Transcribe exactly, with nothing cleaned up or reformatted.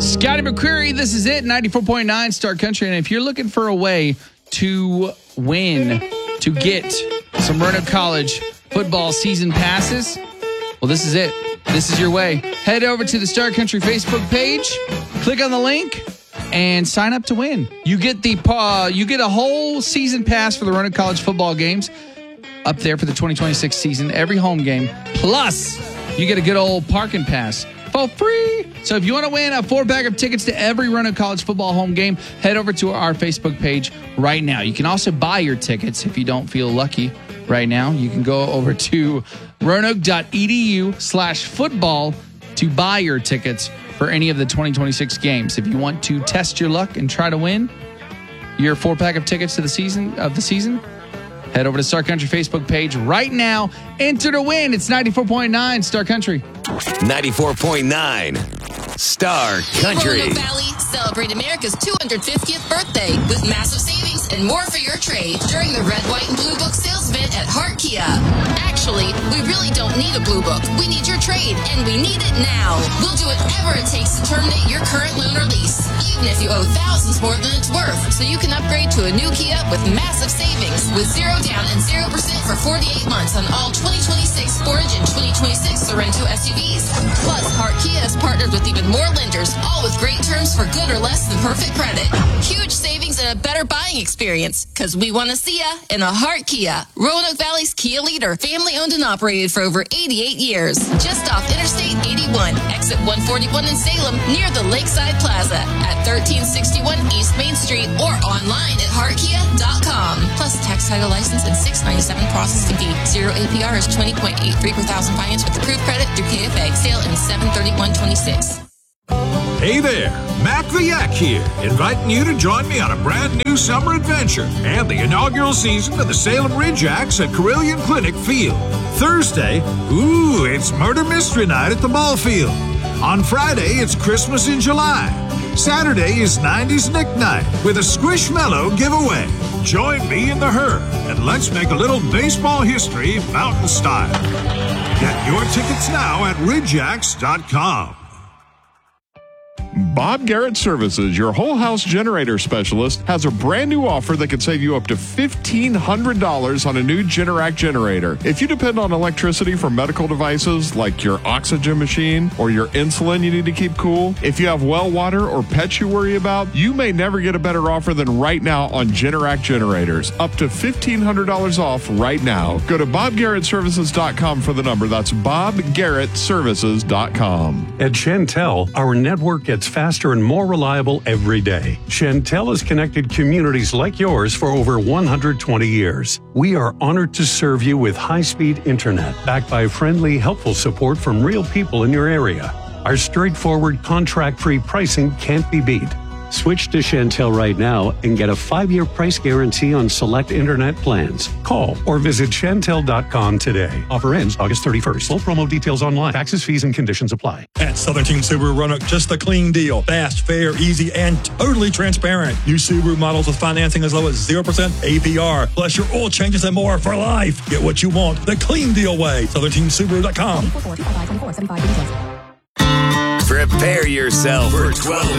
Scotty McCreery, this is it, ninety-four point nine Star Country. And if you're looking for a way to win, to get some Roanoke College football season passes, well, this is it. This is your way. Head over to the Star Country Facebook page, click on the link, and sign up to win. You get the uh, you get a whole season pass for the Roanoke College football games up there for the twenty twenty-six season, every home game. Plus, you get a good old parking pass for free. So if you want to win a four-pack of tickets to every Roanoke College football home game, head over to our Facebook page right now. You can also buy your tickets if you don't feel lucky right now. You can go over to roanoke.edu slash football to buy your tickets for any of the twenty twenty-six games. If you want to test your luck and try to win your four-pack of tickets to the season of the season, head over to Star Country Facebook page right now. Enter to win. It's ninety-four point nine Star Country. ninety-four point nine Star Country. Roanoke Valley, celebrate America's two hundred fiftieth birthday with massive savings and more for your trade during the Red, White, and Blue Book sales event at Hart Kia. Actually, we really don't need a Blue Book. We need your trade, and we need it now. We'll do whatever it takes to terminate your current loan or lease, even if you owe thousands more than it's worth, so you can upgrade to a new Kia with massive savings with zero down and zero percent for forty-eight months on all twenty twenty-six Sportage and twenty twenty-six Sorrento S U Vs. Plus, Hart Kia has partnered with even more lenders, all with great terms for good or less than perfect credit. Huge savings and a better buying experience, because we want to see ya in a Hart Kia. Roanoke Valley's Kia leader, family owned and operated for over eighty-eight years. Just off Interstate eighty-one, exit one forty-one in Salem, near the Lakeside Plaza at thirteen sixty-one East Main Street or online at hart kia dot com. Plus tax title license and six ninety-seven processing fee. Zero A P R is twenty point eight three per thousand finance with approved credit through K F A. Sale in seven thirty-one twenty-six. Hey there, Mac the Yak here, inviting you to join me on a brand new summer adventure and the inaugural season of the Salem Ridge Yaks at Carillion Clinic Field. Thursday, ooh, it's Murder Mystery Night at the ball field. On Friday, it's Christmas in July. Saturday is nineties Nick Night with a Squishmallow giveaway. Join me in the herd and let's make a little baseball history mountain style. Get your tickets now at ridge yaks dot com. Bob Garrett Services, your whole house generator specialist, has a brand new offer that can save you up to fifteen hundred dollars on a new Generac generator. If you depend on electricity for medical devices like your oxygen machine or your insulin you need to keep cool, if you have well water or pets you worry about, you may never get a better offer than right now on Generac generators. Up to fifteen hundred dollars off right now. Go to bob garrett services dot com for the number. That's bob garrett services dot com. At Chantel, our network gets faster and more reliable every day. Chantel has connected communities like yours for over one hundred twenty years. We are honored to serve you with high-speed internet, backed by friendly, helpful support from real people in your area. Our straightforward, contract-free pricing can't be beat. Switch to Chantel right now and get a five-year price guarantee on select internet plans. Call or visit chantel dot com today. Offer ends August thirty-first. Full promo details online. Taxes, fees, and conditions apply. At Southern Team Subaru Roanoke, just the clean deal. Fast, fair, easy, and totally transparent. New Subaru models with financing as low as zero percent A P R. Plus your oil changes and more for life. Get what you want the clean deal way. southern team subaru dot com. Prepare yourself for twelve